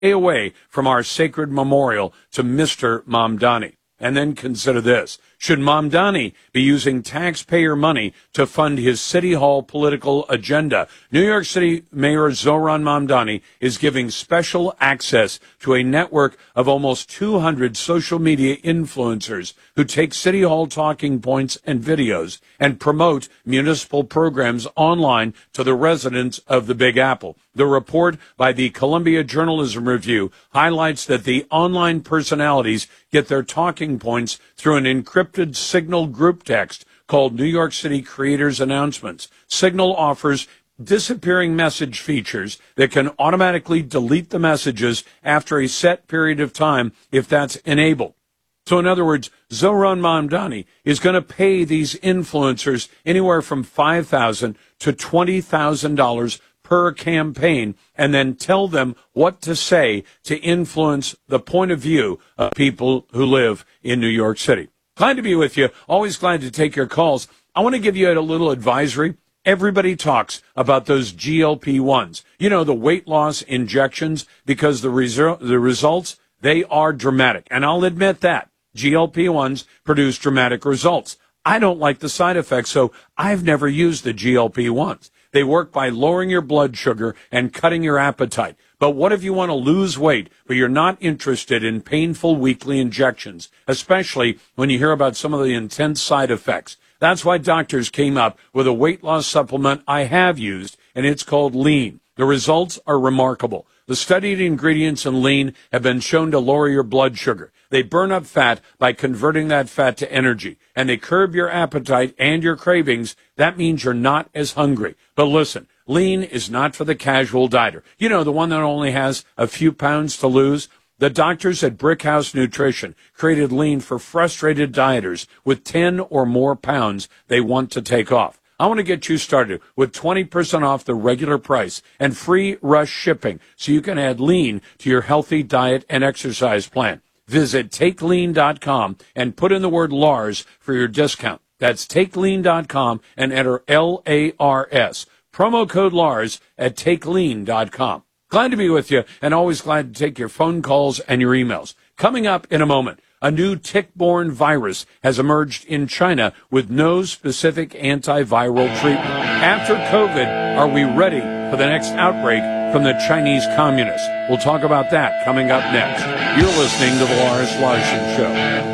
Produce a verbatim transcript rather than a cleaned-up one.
away from our sacred memorial to Mister Mamdani. And then consider this. Should Mamdani be using taxpayer money to fund his City Hall political agenda? New York City Mayor Zohran Mamdani is giving special access to a network of almost two hundred social media influencers who take City Hall talking points and videos and promote municipal programs online to the residents of the Big Apple. The report by the Columbia Journalism Review highlights that the online personalities get their talking points through an encrypted Signal group text called New York City Creators Announcements. Signal offers disappearing message features that can automatically delete the messages after a set period of time if that's enabled. So in other words, Zohran Mamdani is going to pay these influencers anywhere from five thousand dollars to twenty thousand dollars per campaign and then tell them what to say to influence the point of view of people who live in New York City. Glad to be with you. Always glad to take your calls. I want to give you a little advisory. Everybody talks about those G L P ones, you know, the weight loss injections, because the, resu- the results, they are dramatic. And I'll admit that. G L P ones produce dramatic results. I don't like the side effects, so I've never used the G L P ones. They work by lowering your blood sugar and cutting your appetite. But what if you want to lose weight, but you're not interested in painful weekly injections, especially when you hear about some of the intense side effects? That's why doctors came up with a weight loss supplement I have used, and it's called Lean. The results are remarkable. The studied ingredients in Lean have been shown to lower your blood sugar. They burn up fat by converting that fat to energy, and they curb your appetite and your cravings. That means you're not as hungry. But listen, Lean is not for the casual dieter. You know, the one that only has a few pounds to lose. The doctors at Brickhouse Nutrition created Lean for frustrated dieters with ten or more pounds they want to take off. I want to get you started with twenty percent off the regular price and free rush shipping so you can add Lean to your healthy diet and exercise plan. Visit take lean dot com and put in the word Lars for your discount. That's take lean dot com and enter L A R S. Promo code Lars at take lean dot com. Glad to be with you, and always glad to take your phone calls and your emails. Coming up in a moment, a new tick-borne virus has emerged in China with no specific antiviral treatment. After COVID, are we ready for the next outbreak from the Chinese communists? We'll talk about that coming up next. You're listening to The Lars Larson Show.